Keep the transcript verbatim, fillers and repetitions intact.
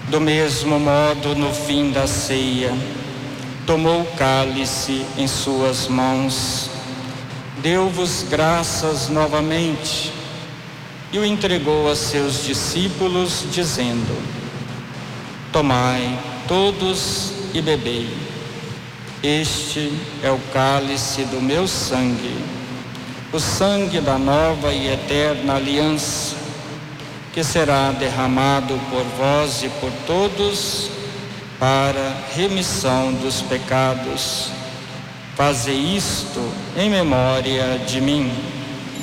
Do mesmo modo, no fim da ceia, tomou o cálice em suas mãos, deu-vos graças novamente e o entregou a seus discípulos, dizendo: tomai todos e bebei. Este é o cálice do meu sangue, o sangue da nova e eterna aliança, que será derramado por vós e por todos para remissão dos pecados. Fazei isto em memória de mim.